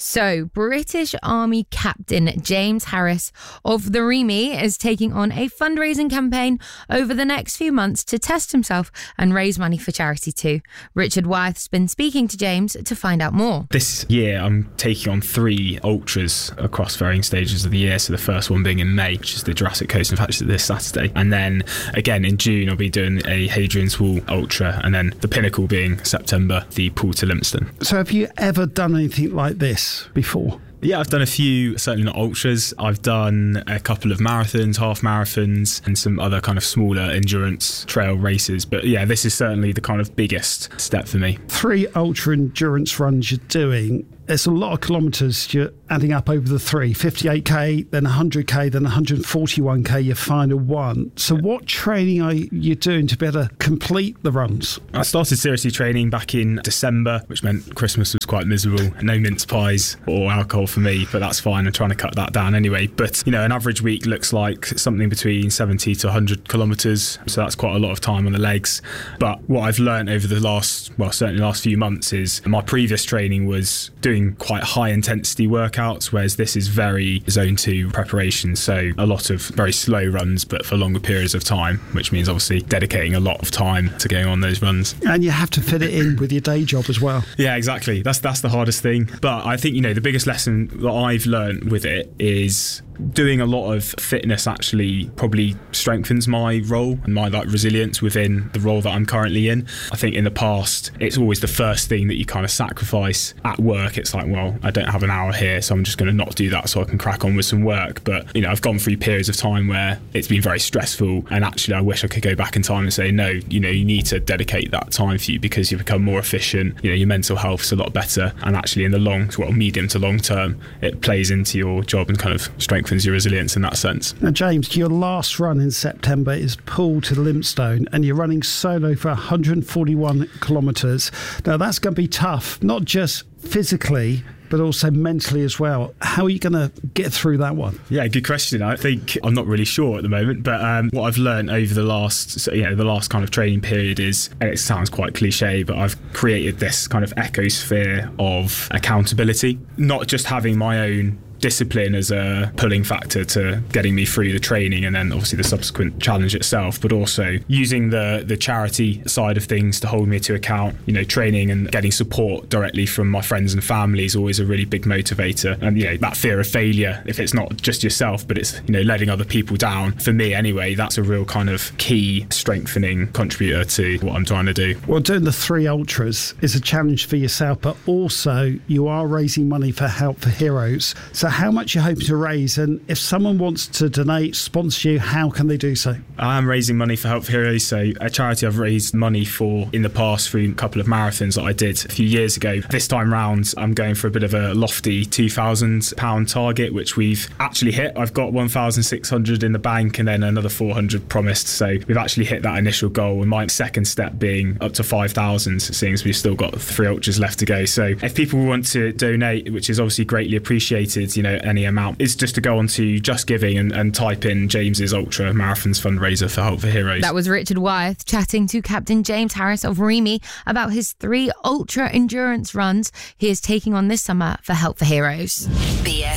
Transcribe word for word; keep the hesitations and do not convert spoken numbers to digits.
So, British Army Captain James Harris of the Remy is taking on a fundraising campaign over the next few months to test himself and raise money for charity too. Richard Wyeth's been speaking to James to find out more. This year I'm taking on three ultras across varying stages of the year. So the first one being in May, which is the Jurassic Coast, in fact it's this Saturday. And then again in June I'll be doing a Hadrian's Wall ultra, and then the pinnacle being September, the Pool to Lympstone. So have you ever done anything like this before? Yeah, I've done a few, certainly not ultras. I've done a couple of marathons, half marathons, and some other kind of smaller endurance trail races. But yeah, this is certainly the kind of biggest step for me. Three ultra endurance runs you're doing. There's a lot of kilometres you're adding up over the three, fifty-eight k, then one hundred k, then one hundred forty-one k, your final one. So what training are you doing to be able to complete the runs? I started seriously training back in December, which meant Christmas was quite miserable. No mince pies or alcohol for me, but that's fine. I'm trying to cut that down anyway. But, you know, an average week looks like something between seventy to one hundred kilometres. So that's quite a lot of time on the legs. But what I've learned over the last, well, certainly the last few months is my previous training was doing quite high intensity workouts, whereas this is very zone two preparation, so a lot of very slow runs but for longer periods of time, which means obviously dedicating a lot of time to going on those runs. And you have to fit it in with your day job as well. Yeah, exactly. That's that's the hardest thing. But I think, you know, the biggest lesson that I've learned with it is doing a lot of fitness actually probably strengthens my role and my like resilience within the role that I'm currently in. I think in the past it's always the first thing that you kind of sacrifice at work. It's like, well, I don't have an hour here, so I'm just going to not do that so I can crack on with some work. But, you know, I've gone through periods of time where it's been very stressful, and actually I wish I could go back in time and say, no, you know, you need to dedicate that time for you because you become more efficient, you know, your mental health's a lot better, and actually in the long, well, medium to long term, it plays into your job and kind of strengthens your resilience in that sense. Now, James, your last run in September is Pool to Lympstone, and you're running solo for one hundred forty-one kilometres. Now, that's going to be tough, not just physically, but also mentally as well. How are you going to get through that one? Yeah, good question. I think I'm not really sure at the moment, but um, what I've learned over the last, so, you know, the last kind of training period is, and it sounds quite cliche, but I've created this kind of ecosphere of accountability, not just having my own discipline as a pulling factor to getting me through the training and then obviously the subsequent challenge itself, but also using the the charity side of things to hold me to account. You know, training and getting support directly from my friends and family is always a really big motivator. And, you know, that fear of failure, if it's not just yourself, but it's, you know, letting other people down, for me anyway, that's a real kind of key strengthening contributor to what I'm trying to do. Well, doing the three ultras is a challenge for yourself, but also you are raising money for Help for Heroes. So how much you hope to raise, and if someone wants to donate, sponsor you, how can they do so? I am raising money for Help for Heroes, so a charity I've raised money for in the past through a couple of marathons that I did a few years ago. This time round I'm going for a bit of a lofty two thousand pounds target, which we've actually hit. I've got one thousand six hundred in the bank and then another four hundred promised, so we've actually hit that initial goal, and my second step being up to five thousand, seeing as we've still got three ultras left to go. So if people want to donate, which is obviously greatly appreciated, you know, any amount, is just to go on to Just Giving and, and type in James's Ultra Marathons fundraiser for Help for Heroes. That was Richard Wyeth chatting to Captain James Harris of Remy about his three ultra endurance runs he is taking on this summer for Help for Heroes. B F